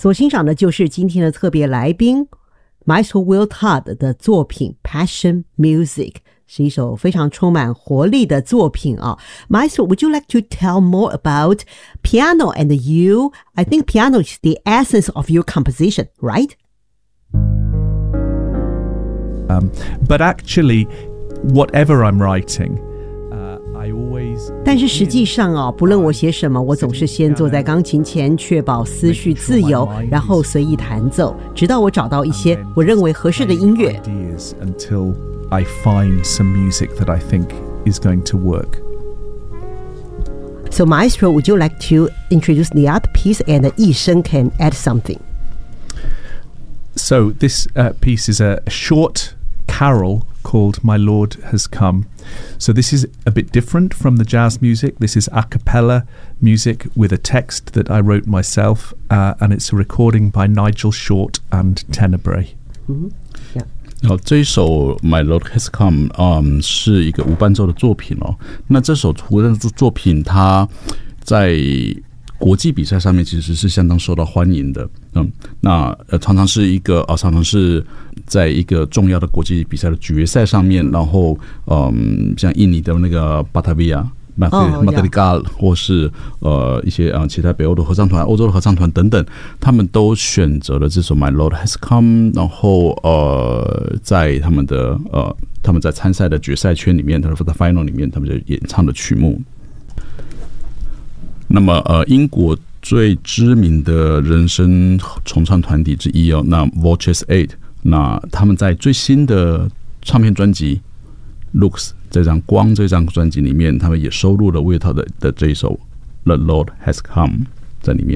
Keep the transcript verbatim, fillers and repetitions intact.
所欣赏的就是今天的特别来宾 Maestro Will Todd 的作品 Passion Music， 是一首非常充满活力的作品啊。Maestro, would you like to tell more about piano and you? I think piano is the essence of your composition, right? Um, but actually, whatever I'm writing,Uh, I always 但是实际上啊，不论我写什么，我总是先坐在钢琴前，确保思绪自由，然后随意弹奏，直到我找到一些我认为合适的音乐。 Until I find some music that I think is going to work. So, Maestro, would you like to introduce the other piece, and Yisheng can add something? So this uh, piece is a short carol called My Lord Has Come. So this is a bit different from the jazz music. This is a cappella music with a text that I wrote myself, uh, and it's a recording by Nigel Short and Tenebrae. Mm-hmm. Yeah. 哦，这一首 My Lord Has Come， 嗯，是一个无伴奏的作品哦。那这首无伴奏作品，它在国际比赛上面其实是相当受到欢迎的，嗯，那呃常常是一个啊、呃，常常是在一个重要的国际比赛的决赛上面，然后嗯，像印尼的那个巴塔维亚、马马德里加，或是呃一些啊、呃、其他北欧的合唱团、欧洲的合唱团等等，他们都选择了这首 My Lord Has Come， 然后呃在他们的呃他们在参赛的决赛圈里面，他们的 final 里面，他们就演唱的曲目。那么，呃，英国最知名的人声重唱团体之一哦，那 Voices Eight， 那他们在最新的唱片专辑 Looks 这张光这张专辑里面，他们也收录了Will Todd的的这一首 The Lord Has Come 在里面。